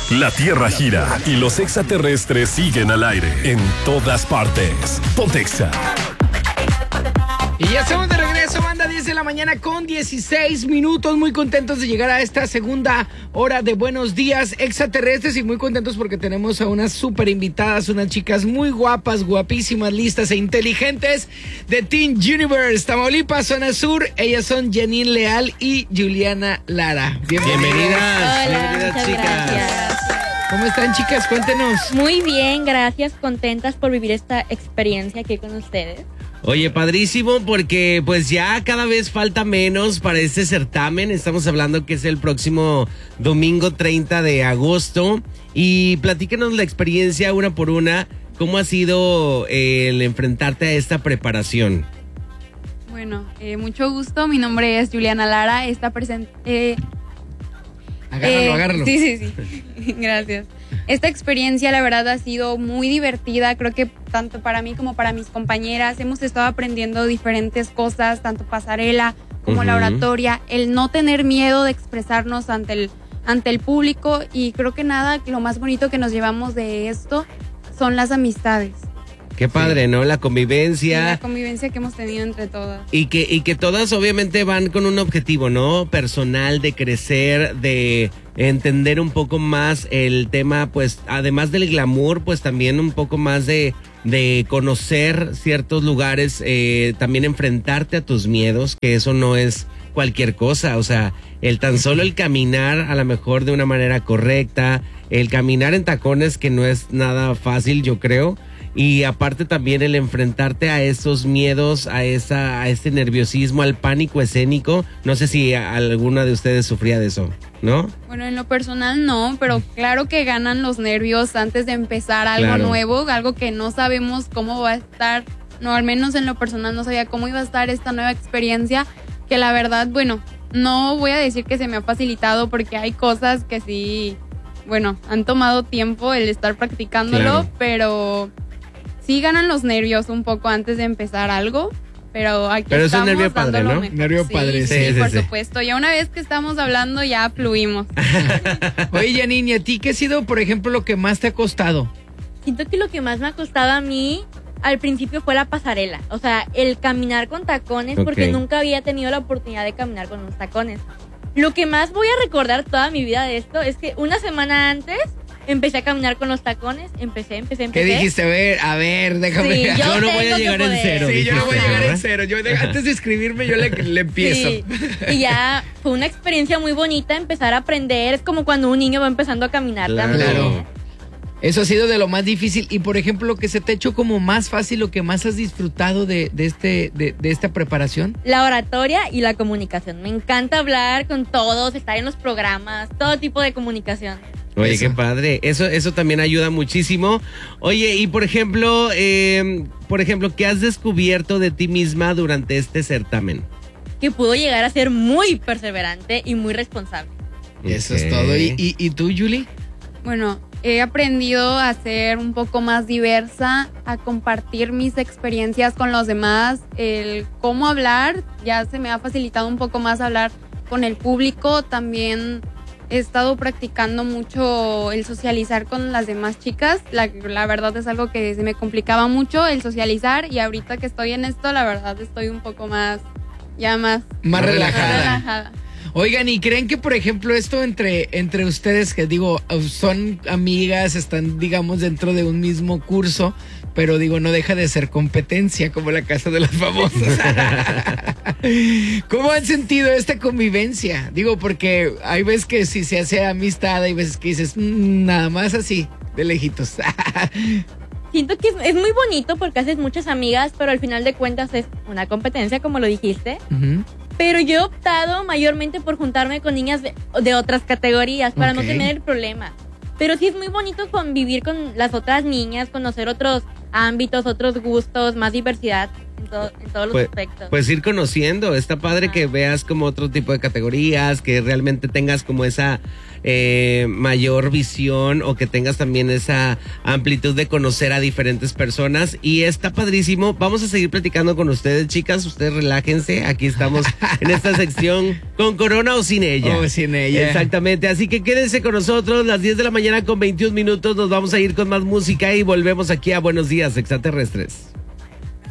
La Tierra gira y los extraterrestres siguen al aire en todas partes. Pontexa. Y ya estamos de regreso, banda, 10 de la mañana con 16 minutos. Muy contentos de llegar a esta segunda hora de Buenos Días Extraterrestres y muy contentos porque tenemos a unas súper invitadas, unas chicas muy guapas, guapísimas, listas e inteligentes de Teen Universe, Tamaulipas, Zona Sur. Ellas son Janine Leal y Juliana Lara. Bienvenidas. Hola, Bienvenidas, chicas. gracias. ¿Cómo están, chicas? Cuéntenos. Muy bien, gracias, contentas por vivir esta experiencia aquí con ustedes. Oye, padrísimo, porque pues ya cada vez falta menos para este certamen. Estamos hablando que es el próximo domingo 30 de agosto. Y platícanos la experiencia una por una. ¿Cómo ha sido el enfrentarte a esta preparación? Bueno, mucho gusto. Mi nombre es Juliana Lara. Agárralo. Sí. Gracias. Esta experiencia, la verdad, ha sido muy divertida. Creo que tanto para mí como para mis compañeras hemos estado aprendiendo diferentes cosas, tanto pasarela como la oratoria, el no tener miedo de expresarnos ante el público. Y creo que lo más bonito que nos llevamos de esto son las amistades. Qué padre, ¿no? La convivencia. Y la convivencia que hemos tenido entre todas. Y que todas obviamente van con un objetivo, ¿no? Personal, de crecer, de entender un poco más el tema, pues, además del glamour, pues también un poco más de conocer ciertos lugares, también enfrentarte a tus miedos, que eso no es cualquier cosa, o sea, tan solo el caminar a lo mejor de una manera correcta, el caminar en tacones, que no es nada fácil, yo creo. Y aparte también el enfrentarte a esos miedos, a este nerviosismo, al pánico escénico. No sé si alguna de ustedes sufría de eso, ¿no? Bueno, en lo personal no, pero claro que ganan los nervios antes de empezar algo nuevo, algo que no sabemos cómo va a estar. No, al menos en lo personal no sabía cómo iba a estar esta nueva experiencia, que la verdad, bueno, no voy a decir que se me ha facilitado porque hay cosas que sí, bueno, han tomado tiempo el estar practicándolo, pero sí ganan los nervios un poco antes de empezar algo, pero aquí pero estamos es un nervio padre, ¿no? mejor. Nervio padre, sí, por supuesto. Ya una vez que estamos hablando ya fluimos. Oye, Janine, ¿y a ti qué ha sido, por ejemplo, lo que más te ha costado? Siento que lo que más me ha costado a mí al principio fue la pasarela, o sea, el caminar con tacones, porque nunca había tenido la oportunidad de caminar con unos tacones. Lo que más voy a recordar toda mi vida de esto es que una semana antes empecé a caminar con los tacones, empecé. ¿Qué dijiste? A ver, déjame. Sí, yo no voy a llegar en cero. Sí, yo no voy a llegar en cero. cero. Antes de escribirme, yo le empiezo. Sí. Y ya fue una experiencia muy bonita empezar a aprender. Es como cuando un niño va empezando a caminar también. Claro. Eso ha sido de lo más difícil. Y por ejemplo, lo que se te ha hecho como más fácil, lo que más has disfrutado de esta preparación. La oratoria y la comunicación. Me encanta hablar con todos, estar en los programas, todo tipo de comunicación. Oye, qué padre. Eso también ayuda muchísimo. Oye, y por ejemplo, ¿qué has descubierto de ti misma durante este certamen? Que pudo llegar a ser muy perseverante y muy responsable. Eso es todo. ¿Y tú, Julie? Bueno, he aprendido a ser un poco más diversa, a compartir mis experiencias con los demás, el cómo hablar, ya se me ha facilitado un poco más hablar con el público. También he estado practicando mucho el socializar con las demás chicas. La verdad es algo que se me complicaba mucho, el socializar, y ahorita que estoy en esto, la verdad estoy un poco más relajada. Oigan, ¿y creen que, por ejemplo, esto entre ustedes, que digo, son amigas, están, digamos, dentro de un mismo curso, pero digo, no deja de ser competencia, como la casa de los famosos? ¿Cómo han sentido esta convivencia? Digo, porque hay veces que si se hace amistad, hay veces que dices, nada más así, de lejitos. Siento que es muy bonito porque haces muchas amigas, pero al final de cuentas es una competencia, como lo dijiste. Pero yo he optado mayormente por juntarme con niñas de otras categorías para no tener problema. Pero sí es muy bonito convivir con las otras niñas, conocer otros ámbitos, otros gustos, más diversidad. en todos los aspectos. Pues ir conociendo, está padre que veas como otro tipo de categorías, que realmente tengas como esa mayor visión o que tengas también esa amplitud de conocer a diferentes personas y está padrísimo. Vamos a seguir platicando con ustedes, chicas, ustedes relájense, aquí estamos en esta sección con Corona o sin ella. O sin ella. Exactamente, así que quédense con nosotros, las 10 de la mañana con 21 minutos, nos vamos a ir con más música y volvemos aquí a Buenos Días Extraterrestres.